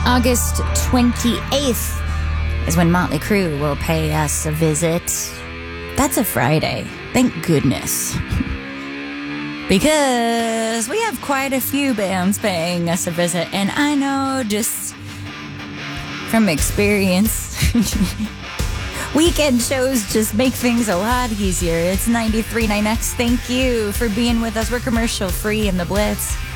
August 28th is when Motley Crue will pay us a visit. That's a Friday. Thank goodness. Because we have quite a few bands paying us a visit. And I know just from experience, weekend shows just make things a lot easier. It's 93.9X. Thank you for being with us. We're commercial free in the Blitz.